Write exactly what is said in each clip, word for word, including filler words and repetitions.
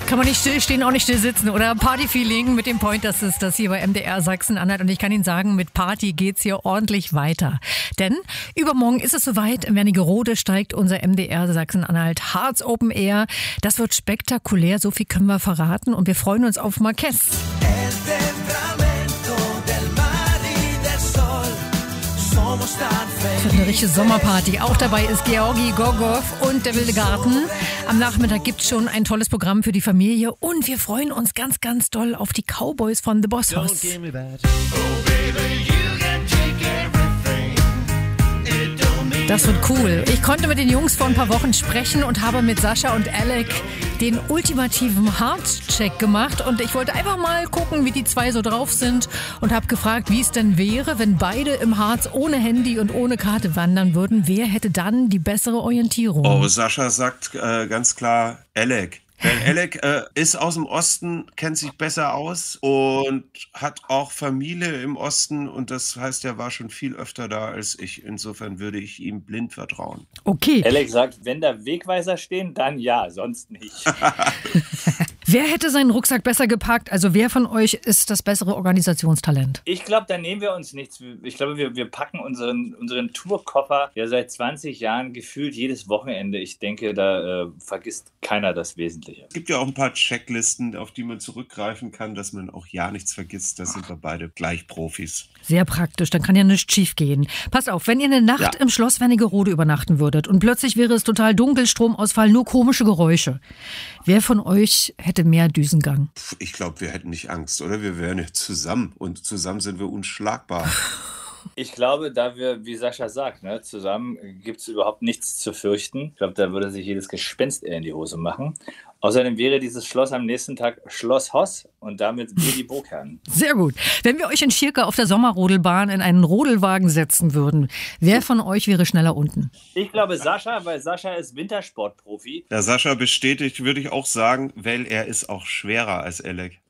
Kann man nicht stillstehen, auch nicht still sitzen, oder? Party-Feeling mit dem Point, das ist das hier bei M D R Sachsen-Anhalt. Und ich kann Ihnen sagen, mit Party geht's hier ordentlich weiter. Denn übermorgen ist es soweit. In Wernigerode steigt unser M D R Sachsen-Anhalt Harz Open Air. Das wird spektakulär, so viel können wir verraten. Und wir freuen uns auf Marquez. Es wird eine richtige Sommerparty. Auch dabei ist Georgi Gogov und der Wilde Garten. Am Nachmittag gibt es schon ein tolles Programm für die Familie. Und wir freuen uns ganz, ganz doll auf die Cowboys von The Boss Hoss. Das wird cool. Ich konnte mit den Jungs vor ein paar Wochen sprechen und habe mit Sascha und Alec den ultimativen Harz-Check gemacht. Und ich wollte einfach mal gucken, wie die zwei so drauf sind und habe gefragt, wie es denn wäre, wenn beide im Harz ohne Handy und ohne Karte wandern würden. Wer hätte dann die bessere Orientierung? Oh, Sascha sagt äh, ganz klar Alec. Weil Alec äh, ist aus dem Osten, kennt sich besser aus und hat auch Familie im Osten. Und das heißt, er war schon viel öfter da als ich. Insofern würde ich ihm blind vertrauen. Okay. Alec sagt, wenn da Wegweiser stehen, dann ja, sonst nicht. Wer hätte seinen Rucksack besser gepackt? Also wer von euch ist das bessere Organisationstalent? Ich glaube, da nehmen wir uns nichts. Ich glaube, wir, wir packen unseren, unseren Tourkoffer ja seit zwanzig Jahren gefühlt jedes Wochenende. Ich denke, da äh, vergisst keiner das Wesentliche. Es gibt ja auch ein paar Checklisten, auf die man zurückgreifen kann, dass man auch ja nichts vergisst. Da sind wir beide gleich Profis. Sehr praktisch, dann kann ja nichts schief gehen. Passt auf, wenn ihr eine Nacht ja. im Schloss Wernigerode übernachten würdet und plötzlich wäre es total dunkel, Stromausfall, nur komische Geräusche. Wer von euch hätte mehr Düsengang? Ich glaube, wir hätten nicht Angst, oder? Wir wären ja zusammen und zusammen sind wir unschlagbar. Ich glaube, da wir, wie Sascha sagt, ne, zusammen gibt es überhaupt nichts zu fürchten. Ich glaube, da würde sich jedes Gespenst eher in die Hose machen. Außerdem wäre dieses Schloss am nächsten Tag Schloss Hoss und damit wir die Burgherren. Sehr gut. Wenn wir euch in Schirke auf der Sommerrodelbahn in einen Rodelwagen setzen würden, wer von euch wäre schneller unten? Ich glaube Sascha, weil Sascha ist Wintersportprofi. Ja, Sascha bestätigt, würde ich auch sagen, weil er ist auch schwerer als Alec.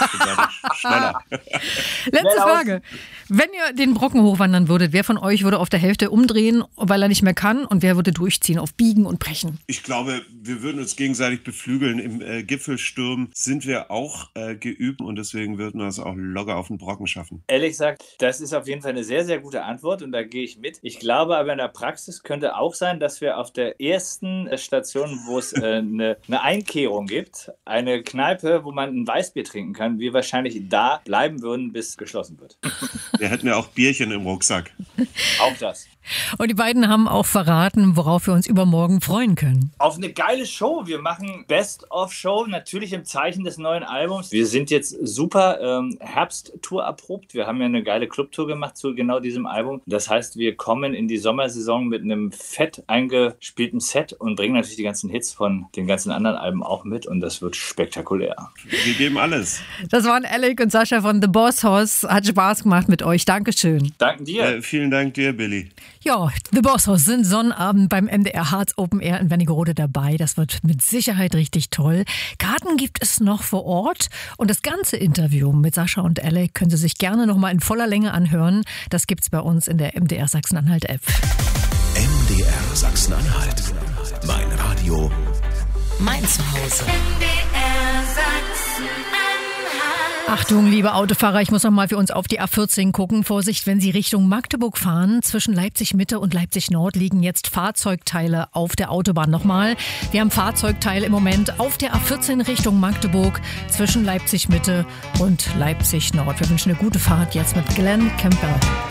Schneller. Letzte Frage. Wenn ihr den Brocken hochwandern würdet, wer von euch würde auf der Hälfte umdrehen, weil er nicht mehr kann, und wer würde durchziehen, auf Biegen und Brechen? Ich glaube, wir würden uns gegenseitig beflügeln. Im äh, Gipfelsturm sind wir auch äh, geübt und deswegen würden wir es auch locker auf den Brocken schaffen. Ehrlich gesagt, das ist auf jeden Fall eine sehr, sehr gute Antwort und da gehe ich mit. Ich glaube aber in der Praxis könnte auch sein, dass wir auf der ersten Station, wo es äh, eine, eine Einkehrung gibt, eine Kneipe, wo man ein Weißbier trinken kann, wir wahrscheinlich da bleiben würden, bis geschlossen wird. Wir hätten ja auch Bierchen im Rucksack. Auch das. Und die beiden haben auch verraten, worauf wir uns übermorgen freuen können. Auf eine geile Show. Wir machen Best-of-Show, natürlich im Zeichen des neuen Albums. Wir sind jetzt super ähm, Herbst-Tour erprobt. Wir haben ja eine geile Clubtour gemacht zu genau diesem Album. Das heißt, wir kommen in die Sommersaison mit einem fett eingespielten Set und bringen natürlich die ganzen Hits von den ganzen anderen Alben auch mit und das wird spektakulär. Wir geben alles. Das waren Alec und Sascha von The Boss Hoss. Hat Spaß gemacht mit euch. Dankeschön. Danke dir. Äh, vielen Dank dir, Billy. Ja, The Boss Hoss sind Sonnabend beim M D R Harz Open Air in Wernigerode dabei. Das wird mit Sicherheit richtig toll. Karten gibt es noch vor Ort und das ganze Interview mit Sascha und Alec können Sie sich gerne noch mal in voller Länge anhören. Das gibt's bei uns in der M D R Sachsen-Anhalt App. M D R Sachsen-Anhalt. Mein Radio. Mein Zuhause. M D R Sachsen-Anhalt. Achtung, liebe Autofahrer, ich muss noch mal für uns auf die A vierzehn gucken. Vorsicht, wenn Sie Richtung Magdeburg fahren. Zwischen Leipzig-Mitte und Leipzig-Nord liegen jetzt Fahrzeugteile auf der Autobahn. Nochmal, wir haben Fahrzeugteile im Moment auf der A vierzehn Richtung Magdeburg zwischen Leipzig-Mitte und Leipzig-Nord. Wir wünschen eine gute Fahrt jetzt mit Glenn Campbell.